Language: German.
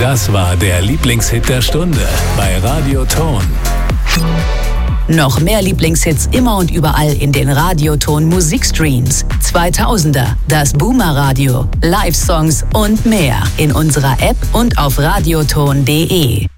Das war der Lieblingshit der Stunde bei Radioton. Noch mehr Lieblingshits immer und überall in den Radioton Musikstreams. 2000er, das Boomer Radio, Live-Songs und mehr in unserer App und auf radioton.de.